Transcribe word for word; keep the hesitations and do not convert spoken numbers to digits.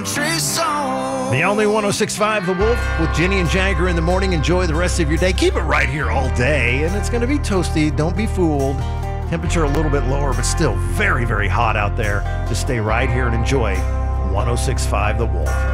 country song. The only one oh six point five The Wolf with Ginny and Jagger in the morning. Enjoy the rest of your day. Keep it right here all day, and it's going to be toasty. Don't be fooled. Temperature a little bit lower, but still very, very hot out there. Just stay right here and enjoy one oh six point five The Wolf.